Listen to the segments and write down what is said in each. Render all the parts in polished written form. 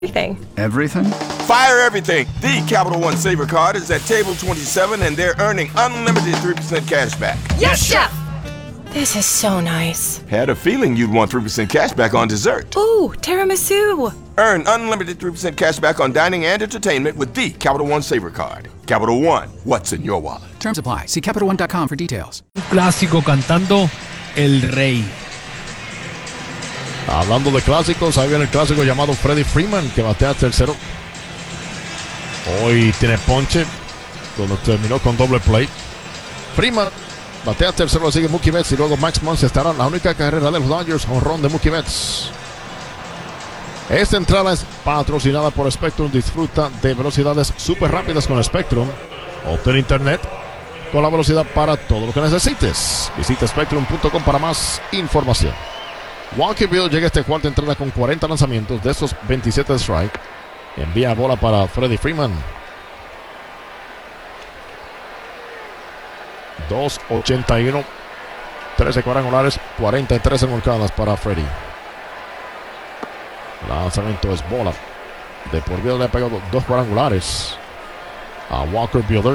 Everything. Everything? Fire everything. The Capital One Saver Card is at table 27 and they're earning unlimited 3% cash back. Yes, Chef! This is so nice. Had a feeling you'd want 3% cash back on dessert. Ooh, tiramisu. Earn unlimited 3% cash back on dining and entertainment with the Capital One Saver Card. Capital One, what's in your wallet? Terms apply. See CapitalOne.com for details. Un clásico cantando El Rey. Hablando de clásicos, ahí viene el clásico llamado Freddie Freeman, que batea tercero. Hoy tiene ponche, donde terminó con doble play. Freeman batea tercero, lo sigue Mookie Betts y luego Max Muncy estará en la única carrera de los Dodgers, jonrón de Mookie Betts. Esta entrada es patrocinada por Spectrum. Disfruta de velocidades súper rápidas con Spectrum. Obtén internet con la velocidad para todo lo que necesites. Visita Spectrum.com para más información. Walker Buehler llega a esta cuarta entrada con 40 lanzamientos, de esos 27 de strike. Envía bola para Freddie Freeman. 2.81, 13 cuadrangulares, 43 remolcadas para Freddie. Lanzamiento es bola. De por vida le ha pegado 2 cuadrangulares a Walker Buehler.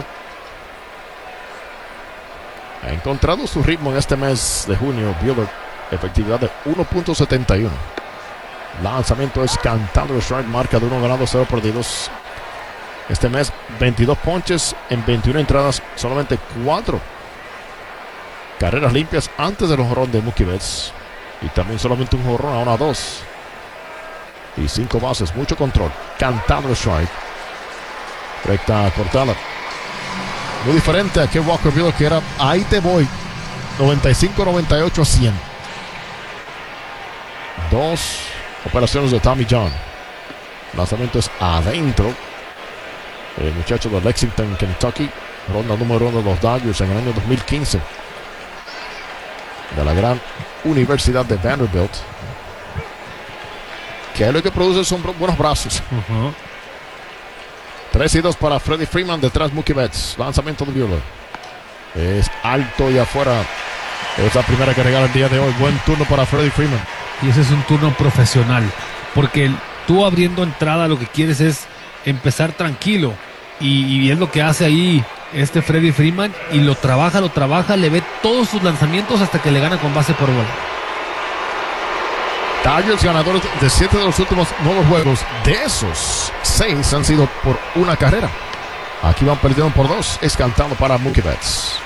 Ha encontrado su ritmo en este mes de junio. Buehler, efectividad de 1.71. Lanzamiento es cantado de strike, marca de 1 ganado, 0 perdidos. Este mes 22 ponches en 21 entradas, solamente 4 carreras limpias antes del jonrón de Mookie Betts. Y también solamente un jonrón, ahora 2. Y 5 bases, mucho control. Cantado de strike. Recta cortada. Muy diferente a aquel Walker Buehler que era ahí te voy. 95, 98 a 100. 2 operaciones de Tommy John. Lanzamiento es adentro. El muchacho de Lexington, Kentucky. Ronda número 1 de los Dodgers en el año 2015. De la gran Universidad de Vanderbilt. Que es lo que produce son buenos brazos. 3-2 para Freddie Freeman. Detrás Mookie Betts. Lanzamiento de Buehler. Es alto y afuera. Es la primera que regala el día de hoy. Buen turno para Freddie Freeman. Y ese es un turno profesional. Porque tú abriendo entrada lo que quieres es empezar tranquilo. Y es lo que hace ahí este Freddie Freeman. Y lo trabaja, le ve todos sus lanzamientos hasta que le gana con base por bola. Dodgers ganadores de 7 de los últimos 9 juegos. De esos, 6 han sido por una carrera. Aquí van perdiendo por 2. Es cantado para Mookie Betts.